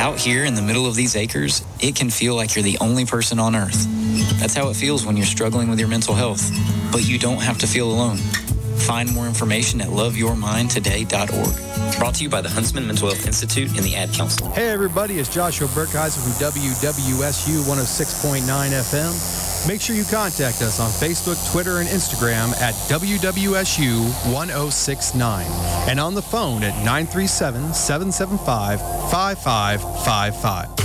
Out here in the middle of these acres, it can feel like you're the only person on earth. That's how it feels when you're struggling with your mental health. But you don't have to feel alone. Find more information at loveyourmindtoday.org. Brought to you by the Huntsman Mental Health Institute and the Ad Council. Hey everybody, it's Joshua Burkheiser from WWSU 106.9 FM. Make sure you contact us on Facebook, Twitter, and Instagram at WWSU 1069 and on the phone at 937-775-5555.